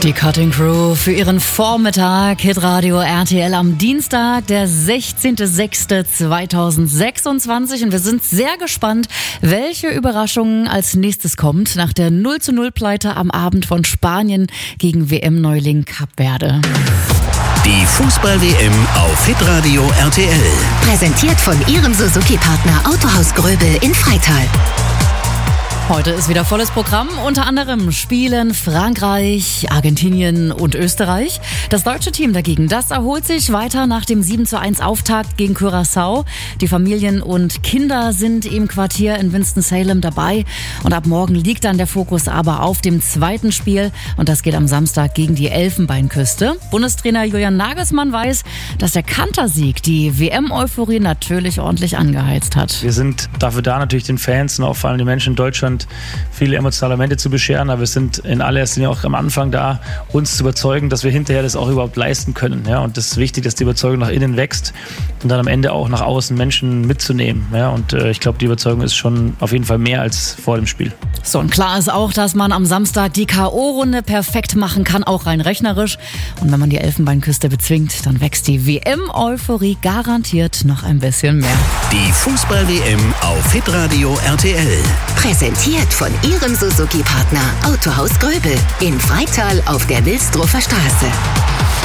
Die Cutting Crew für ihren Vormittag, Hitradio RTL am Dienstag, der 16.06.2026. Und wir sind sehr gespannt, welche Überraschungen als nächstes kommt nach der 0:0-Pleite am Abend von Spanien gegen WM-Neuling Kap Verde. Die Fußball-WM auf Hitradio RTL. Präsentiert von Ihrem Suzuki-Partner Autohaus Gröbel in Freital. Heute ist wieder volles Programm. Unter anderem spielen Frankreich, Argentinien und Österreich. Das deutsche Team dagegen, das erholt sich weiter nach dem 7:1 Auftakt gegen Curaçao. Die Familien und Kinder sind im Quartier in Winston-Salem dabei. Und ab morgen liegt dann der Fokus aber auf dem zweiten Spiel. Und das geht am Samstag gegen die Elfenbeinküste. Bundestrainer Julian Nagelsmann weiß, dass der Kantersieg die WM-Euphorie natürlich ordentlich angeheizt hat. Wir sind dafür da, natürlich den Fans und auch vor allem den Menschen in Deutschland viele emotionale Momente zu bescheren, aber wir sind in allererster Linie auch am Anfang da, uns zu überzeugen, dass wir hinterher das auch überhaupt leisten können. Ja? Und das ist wichtig, dass die Überzeugung nach innen wächst und dann am Ende auch nach außen Menschen mitzunehmen. Ja? Und ich glaube, die Überzeugung ist schon auf jeden Fall mehr als vor dem Spiel. So, und klar ist auch, dass man am Samstag die K.O.-Runde perfekt machen kann, auch rein rechnerisch. Und wenn man die Elfenbeinküste bezwingt, dann wächst die WM-Euphorie garantiert noch ein bisschen mehr. Die Fußball-WM auf Hitradio RTL. Präsentiert von Ihrem Suzuki-Partner Autohaus Gröbel in Freital auf der Wilsdruffer Straße.